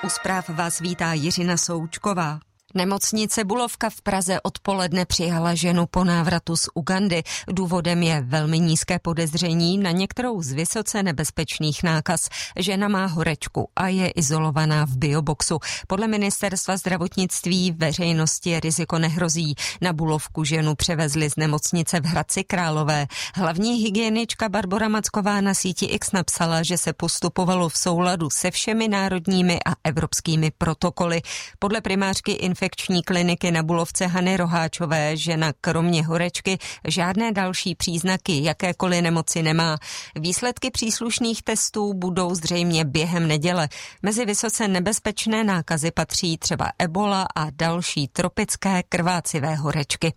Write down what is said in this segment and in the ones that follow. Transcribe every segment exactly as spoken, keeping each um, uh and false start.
zpráv vás vítá Jiřina Součková. Nemocnice Bulovka v Praze odpoledne přijala ženu po návratu z Ugandy. Důvodem je velmi nízké podezření na některou z vysoce nebezpečných nákaz. Žena má horečku a je izolovaná v bioboxu. Podle ministerstva zdravotnictví veřejnosti riziko nehrozí. Na Bulovku ženu převezli z nemocnice v Hradci Králové. Hlavní hygienička Barbora Macková na síti X napsala, že se postupovalo v souladu se všemi národními a evropskými protokoly. Podle primářky infekční kliniky na Bulovce Hany Roháčové žena kromě horečky žádné další příznaky jakékoliv nemoci nemá. Výsledky příslušných testů budou zřejmě během neděle. Mezi vysoce nebezpečné nákazy patří třeba ebola a další tropické krvácivé horečky.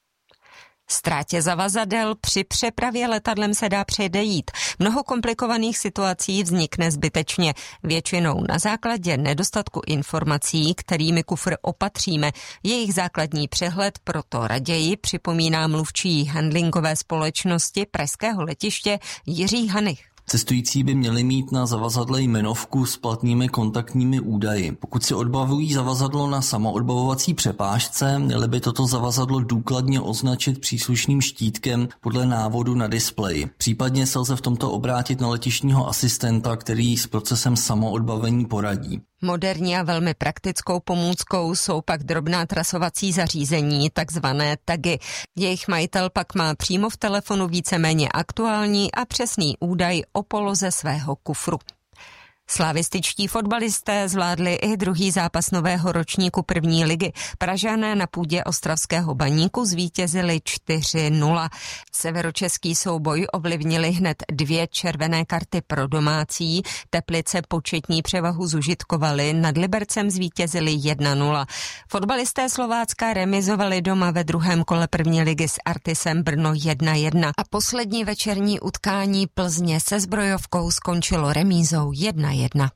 Ztrátě zavazadel při přepravě letadlem se dá předejít. Mnoho komplikovaných situací vznikne zbytečně, většinou na základě nedostatku informací, kterými kufr opatříme. Jejich základní přehled proto raději připomíná mluvčí handlingové společnosti pražského letiště Jiří Hanich. Cestující by měli mít na zavazadle jmenovku s platnými kontaktními údaji. Pokud si odbavují zavazadlo na samoodbavovací přepážce, měli by toto zavazadlo důkladně označit příslušným štítkem podle návodu na displeji. Případně se lze v tomto obrátit na letištního asistenta, který s procesem samoodbavení poradí. Moderní a velmi praktickou pomůckou jsou pak drobná trasovací zařízení, takzvané tagy. Jejich majitel pak má přímo v telefonu víceméně aktuální a přesný údaj o poloze svého kufru. Slavističtí fotbalisté zvládli i druhý zápas nového ročníku první ligy. Pražané na půdě ostravského Baníku zvítězili čtyři nula. Severočeský souboj ovlivnili hned dvě červené karty pro domácí. Teplice početní převahu zužitkovali, nad Libercem zvítězili jedna nula. Fotbalisté Slovácka remizovali doma ve druhém kole první ligy s Artisem Brno jedna jedna. A poslední večerní utkání Plzně se Zbrojovkou skončilo remízou jedna jedna.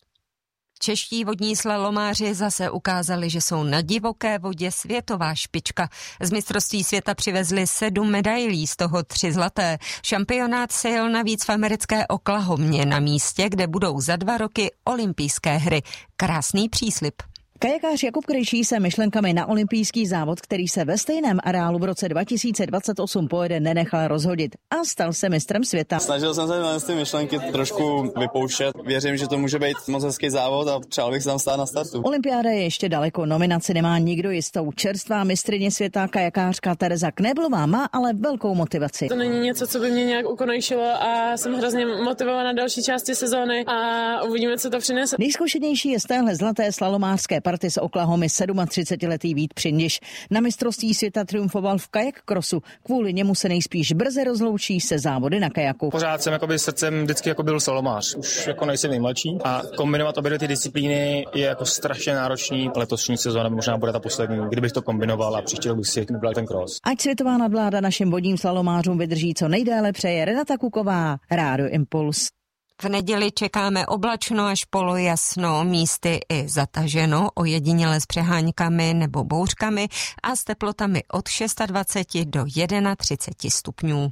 Čeští vodní slalomáři zase ukázali, že jsou na divoké vodě světová špička. Z mistrovství světa přivezli sedm medailí, z toho tři zlaté. Šampionát se jel navíc v americké Oklahomě, na místě, kde budou za dva roky olympijské hry. Krásný příslib. Kajakář Jakub Krejčí se myšlenkami na olympijský závod, který se ve stejném areálu v roce dva tisíce dvacet osm pojede, nenechal rozhodit a stal se mistrem světa. Snažil jsem se na ty myšlenky trošku vypouštět. Věřím, že to může být moc hezký závod a přál bych se tam stát na startu. Olympiáda je ještě daleko, nominaci nemá nikdo jistou. Čerstvá mistryně světa kajakářka Tereza Kneblová má ale velkou motivaci. To není něco, co by mě nějak ukonejšilo a jsem hrozně motivovaná na další části sezóny a uvidíme, co to přinese. Nejzkušenější je z téhle zlaté slalomářské party z Oklahomy třicetisedmiletý Vít Přindiš. Na mistrovství světa triumfoval v kajak crossu. Kvůli němu se nejspíš brzy rozloučí se závody na kajaku. Pořád jsem jakoby srdcem vždycky jako byl slalomář. Už jako nejsem nejmladší a kombinovat obě ty disciplíny je jako strašně náročný. Letošní sezóna možná bude ta poslední, kdybych to kombinoval a příští rok bych si vybral ten cross. Ať světová nadvláda našim vodním slalomářům vydrží co nejdéle, přeje Renata Kuková, Rádio Impuls. V neděli čekáme oblačno až polojasno, místy i zataženo, ojediněle s přeháňkami nebo bouřkami a s teplotami od dvacet šest do třicet jedna stupňů.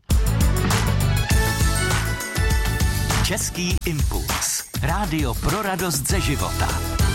Český impuls. Rádio pro radost ze života.